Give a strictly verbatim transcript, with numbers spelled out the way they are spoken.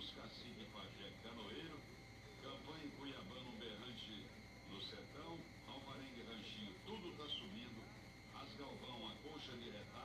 Luiz Cacique Pajé Canoeiro, campanha em Cuiabano Berrante no Sertão, Alvarengue Ranchinho, tudo tá subindo, As Galvão, a Coxa de Retalho.